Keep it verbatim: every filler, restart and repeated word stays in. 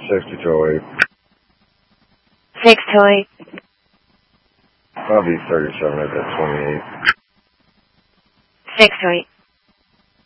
sixty-two eight. six two eight. I'll be thirty-seven at that twenty-eight. six two eight.